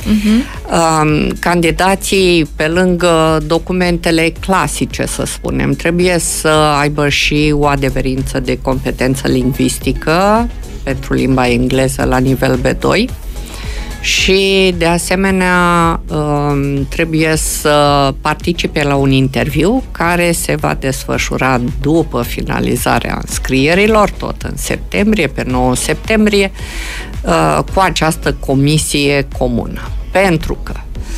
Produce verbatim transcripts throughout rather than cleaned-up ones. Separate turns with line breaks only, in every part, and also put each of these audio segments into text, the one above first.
Uh-huh. Candidații, pe lângă documentele clasice, să spunem, trebuie să aibă și o adeverință de competență lingvistică pentru limba engleză la nivel B doi și, de asemenea, trebuie să participe la un interviu care se va desfășura după finalizarea înscrierilor, tot în septembrie, pe nouă septembrie, cu această comisie comună. Pentru că,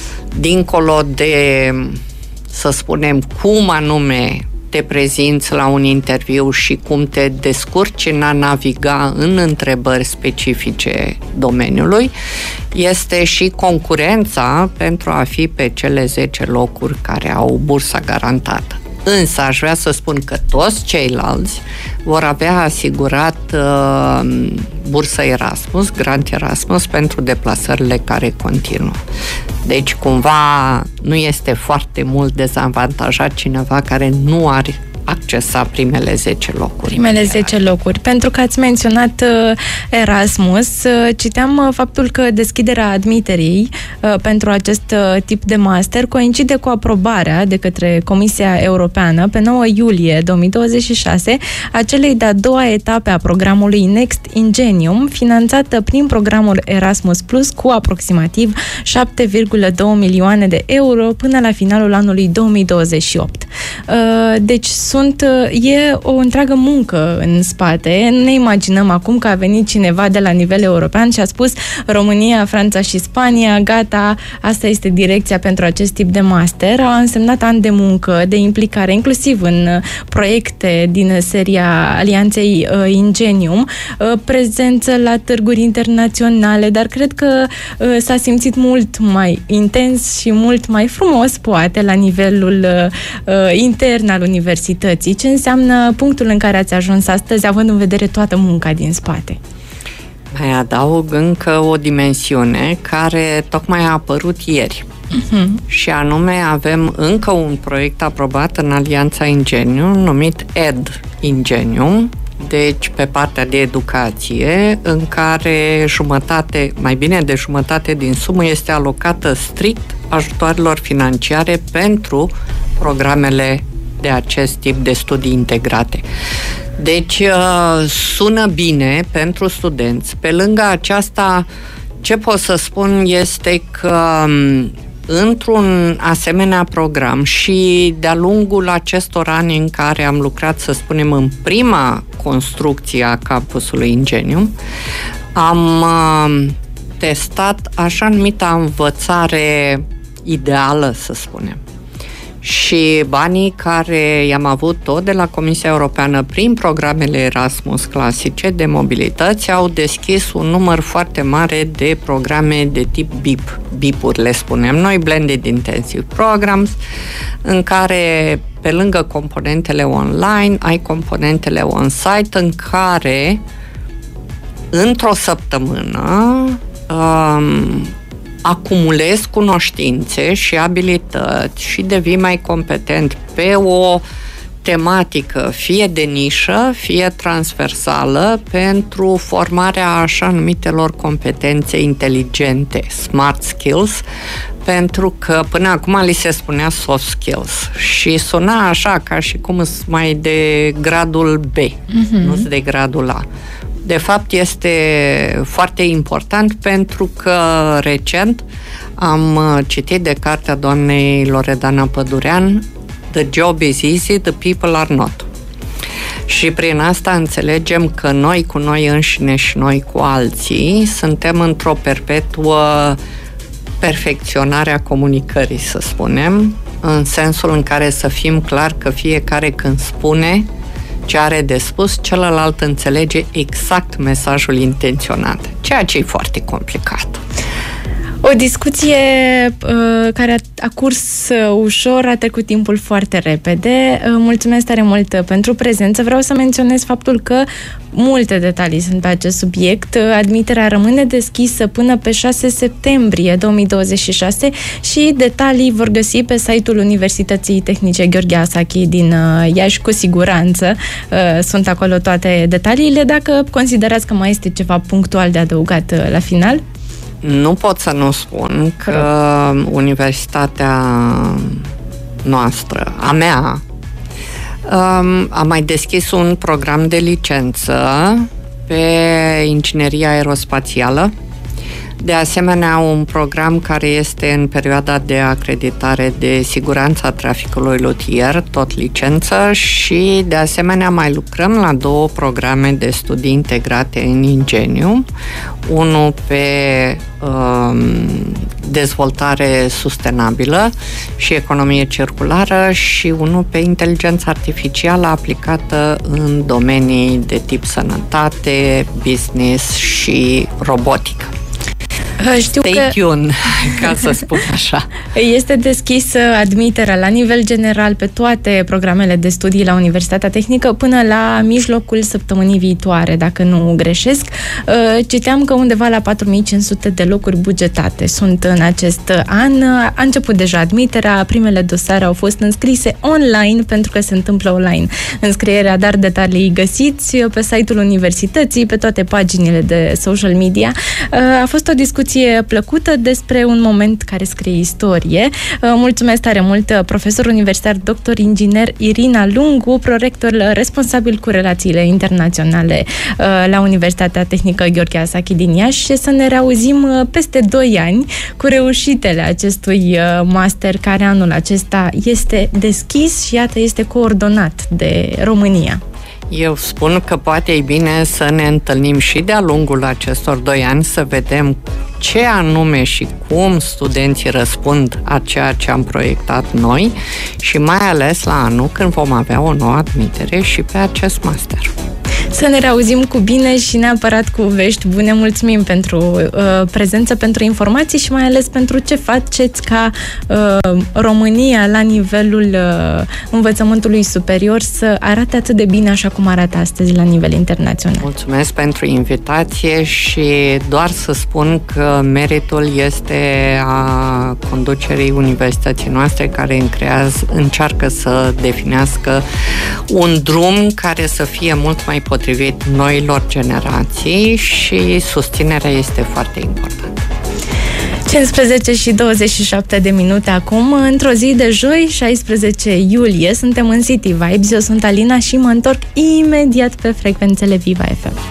dincolo de, să spunem, cum anume te prezinți la un interviu și cum te descurci în a naviga în întrebări specifice domeniului, este și concurența pentru a fi pe cele zece locuri care au bursa garantată. Însă aș vrea să spun că toți ceilalți vor avea asigurat uh, bursă Erasmus, grant Erasmus, pentru deplasările care continuă. Deci, cumva, nu este foarte mult dezavantajat cineva care nu are accesa primele zece locuri.
Primele zece locuri. Pentru că ați menționat uh, Erasmus, uh, citeam uh, faptul că deschiderea admiterii uh, pentru acest uh, tip de master coincide cu aprobarea de către Comisia Europeană pe nouă iulie două mii douăzeci și șase a celei de-a doua etape a programului Next Ingenium, finanțată prin programul Erasmus Plus cu aproximativ șapte virgulă doi milioane de euro până la finalul anului două mii douăzeci și opt. Uh, deci Sunt, e o întreagă muncă în spate. Ne imaginăm acum că a venit cineva de la nivel european și a spus România, Franța și Spania, gata, asta este direcția pentru acest tip de master. A însemnat ani de muncă, de implicare, inclusiv în proiecte din seria Alianței Ingenium, prezență la târguri internaționale, dar cred că s-a simțit mult mai intens și mult mai frumos, poate, la nivelul intern al universității. Ce înseamnă punctul în care ați ajuns astăzi, având în vedere toată munca din spate?
Mai adaug încă o dimensiune care tocmai a apărut ieri. Uh-huh. Și anume avem încă un proiect aprobat în Alianța Ingenium, numit Ed Ingenium, deci pe partea de educație, în care jumătate, mai bine de jumătate din sumă este alocată strict ajutoarelor financiare pentru programele de acest tip de studii integrate. Deci sună bine pentru studenți. Pe lângă aceasta, ce pot să spun este că într-un asemenea program și de-a lungul acestor ani în care am lucrat, să spunem, în prima construcție a campusului Ingenium, am testat așa numita învățare ideală, să spunem. Și banii care i-am avut tot de la Comisia Europeană prin programele Erasmus clasice de mobilități au deschis un număr foarte mare de programe de tip B I P, B I P-uri le spunem noi, Blended Intensive Programs, în care pe lângă componentele online ai componentele on-site în care într-o săptămână um, acumulezi cunoștințe și abilități și devii mai competent pe o tematică, fie de nișă, fie transversală, pentru formarea așa numitelor competențe inteligente, smart skills, pentru că până acum li se spunea soft skills și suna așa ca și cum sunt mai de gradul B, uh-huh. nu de gradul A. De fapt, este foarte important pentru că recent am citit de cartea doamnei Loredana Pădurean The job is easy, the people are not. Și prin asta înțelegem că noi cu noi înșine și noi cu alții suntem într-o perpetuă perfecționare a comunicării, să spunem, în sensul în care să fim clar că fiecare când spune ce are de spus, celălalt înțelege exact mesajul intenționat, ceea ce e foarte complicat.
O discuție uh, care a, a curs uh, ușor, a trecut timpul foarte repede. Uh, mulțumesc tare mult pentru prezență. Vreau să menționez faptul că multe detalii sunt pe acest subiect. Uh, admiterea rămâne deschisă până pe șase septembrie două mii douăzeci și șase și detalii vor găsi pe site-ul Universității Tehnice Gheorghe Asachi din uh, Iași, cu siguranță. Uh, sunt acolo toate detaliile. Dacă considerați că mai este ceva punctual de adăugat uh, la final.
Nu pot să nu spun că universitatea noastră, a mea, a mai deschis un program de licență pe ingineria aerospațială. De asemenea, un program care este în perioada de acreditare de siguranță a traficului rutier, tot licență, și de asemenea mai lucrăm la două programe de studii integrate în ingeniu, unul pe um, dezvoltare sustenabilă și economie circulară și unul pe inteligență artificială aplicată în domenii de tip sănătate, business și robotică.
Știu
Stay
că
tuned, ca să spun așa.
Este deschisă admiterea la nivel general pe toate programele de studii la Universitatea Tehnică până la mijlocul săptămânii viitoare, dacă nu greșesc. Citeam că undeva la patru mii cinci sute de locuri bugetate sunt în acest an. A început deja admiterea, primele dosare au fost înscrise online, pentru că se întâmplă online înscrierea, dar detalii găsiți pe site-ul universității, pe toate paginile de social media. A fost o discuție plăcută despre un moment care scrie istorie. Mulțumesc tare mult, profesor universitar, doctor inginer Irina Lungu, prorector responsabil cu relațiile internaționale la Universitatea Tehnică Gheorghe Asachi din Iași, și să ne reauzim peste doi ani cu reușitele acestui master, care anul acesta este deschis și iată este coordonat de România.
Eu spun că poate e bine să ne întâlnim și de-a lungul acestor doi ani, să vedem ce anume și cum studenții răspund a ceea ce am proiectat noi și mai ales la anul, când vom avea o nouă admitere și pe acest master.
Să ne reauzim cu bine și neapărat cu vești bune. Mulțumim pentru uh, prezență, pentru informații și mai ales pentru ce faceți ca uh, România la nivelul uh, învățământului superior să arate atât de bine așa cum arată astăzi la nivel internațional.
Mulțumesc pentru invitație și doar să spun că meritul este a conducerii universității noastre, care încrează, încearcă să definească un drum care să fie mult mai potrivit noilor generații și susținerea este foarte importantă.
cincisprezece și douăzeci și șapte de minute acum, într-o zi de joi, șaisprezece iulie, suntem în City Vibes. Eu sunt Alina și mă întorc imediat pe frecvențele Viva F M.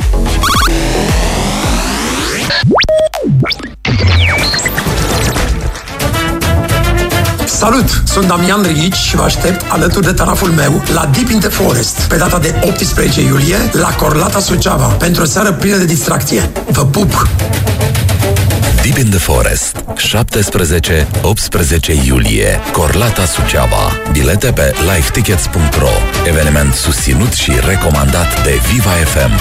Salut! Sunt Damian Drăghici și vă aștept alături de taraful meu la Deep in the Forest, pe data de optsprezece iulie, la Corlata, Suceava, pentru o seară plină de distracție. Vă pup!
Deep in the Forest, șaptesprezece optsprezece iulie, Corlata, Suceava. Bilete pe live tickets punct ro. Eveniment susținut și recomandat de Viva F M.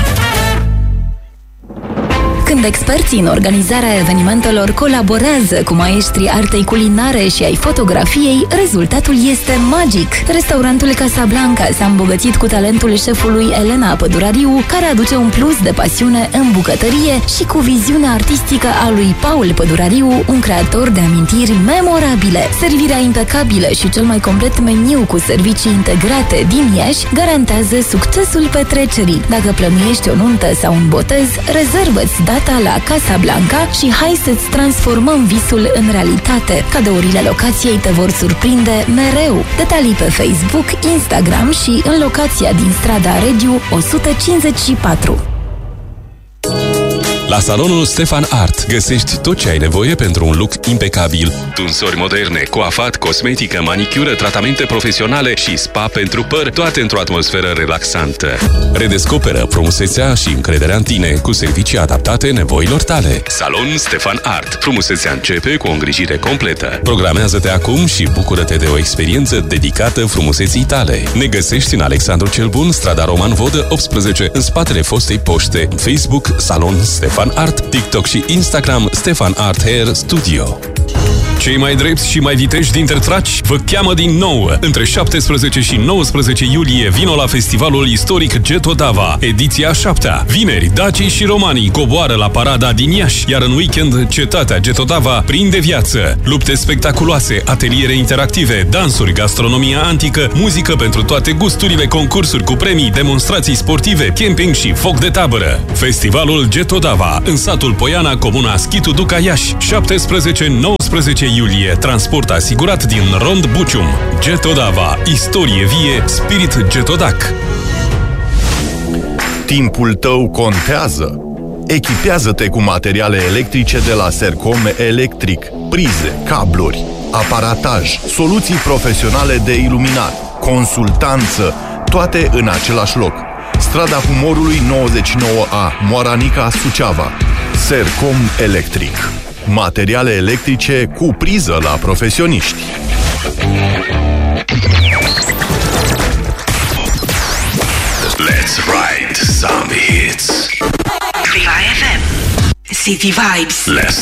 Când experții în organizarea evenimentelor colaborează cu maestrii artei culinare și ai fotografiei, rezultatul este magic. Restaurantul Casablanca s-a îmbogățit cu talentul șefului Elena Pădurariu, care aduce un plus de pasiune în bucătărie, și cu viziunea artistică a lui Paul Pădurariu, un creator de amintiri memorabile. Servirea impecabilă și cel mai complet meniu cu servicii integrate din Iași garantează succesul petrecerii. Dacă plănuiești o nuntă sau un botez, rezervă-ți data la Casablanca și hai să-ți transformăm visul în realitate. Cadourile locației te vor surprinde mereu. Detalii pe Facebook, Instagram și în locația din strada Regiu o sută cincizeci și patru.
La salonul Stefan Art găsești tot ce ai nevoie pentru un look impecabil. Tunsori moderne, coafat, cosmetică, manicură, tratamente profesionale și spa pentru păr, toate într-o atmosferă relaxantă. Redescoperă frumusețea și încrederea în tine cu servicii adaptate nevoilor tale. Salon Stefan Art. Frumusețea începe cu o îngrijire completă. Programează-te acum și bucură-te de o experiență dedicată frumuseții tale. Ne găsești în Alexandru cel Bun, strada Roman Vodă optsprezece, în spatele fostei poște. Facebook Salon Stefan Art, TikTok și Instagram Stefan Art Hair Studio. Cei mai drepți și mai viteji dintre traci vă cheamă din nou. Între șaptesprezece și nouăsprezece iulie vino la festivalul istoric Getodava, ediția a șaptea. Vineri, dacii și romanii coboară la parada din Iași, iar în weekend cetatea Getodava prinde viață. Lupte spectaculoase, ateliere interactive, dansuri, gastronomia antică, muzică pentru toate gusturile, concursuri cu premii, demonstrații sportive, camping și foc de tabără. Festivalul Getodava, în satul Poiana, comuna Schitu Duca, Iași, șaptesprezece nouăsprezece iulie, transport asigurat din Rond Bucium. Getodava, istorie vie, spirit getodac.
Timpul tău contează. Echipează-te cu materiale electrice de la Sercom Electric, prize, cabluri, aparataj, soluții profesionale de iluminat, consultanță, toate în același loc. Strada Humorului nouăzeci și nouă A, Moaranica, Suceava. Sercom Electric. Materiale electrice cu priză la profesioniști.
Let's ride some hits.
Viva F M. City Vibes.
Let's